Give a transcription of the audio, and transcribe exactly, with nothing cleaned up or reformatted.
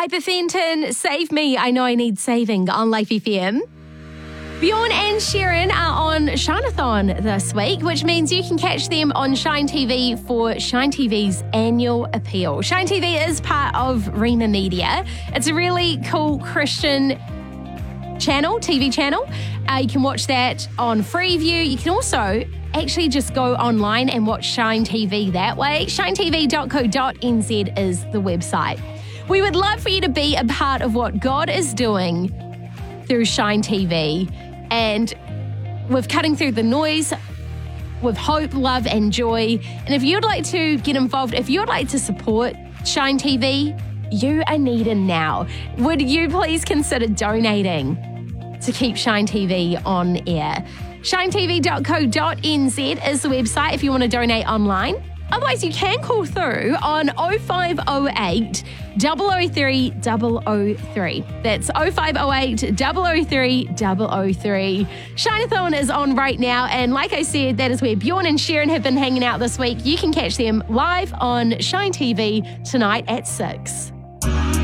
Piper Fenton, Save Me, I Know I Need Saving on Life F M. Bjorn and Sharon are on Shine-a-thon this week, which means you can catch them on Shine T V for Shine T V's annual appeal. Shine T V is part of Rema Media. It's a really cool Christian channel, T V channel. Uh, you can watch that on Freeview. You can also actually just go online and watch Shine T V that way. shine t v dot co dot n z is the website. We would love for you to be a part of what God is doing through Shine T V, and with cutting through the noise with hope, love and joy. And if you'd like to get involved, if you'd like to support Shine T V, you are needed now. Would you please consider donating to keep Shine T V on air? shine t v dot co dot n z is the website if you want to donate online. Otherwise, you can call through on oh five oh eight, double oh three, double oh three. That's oh five oh eight, double oh three, double oh three. Shine-a-thon is on right now, and like I said, that is where Bjorn and Sharon have been hanging out this week. You can catch them live on Shine T V tonight at six.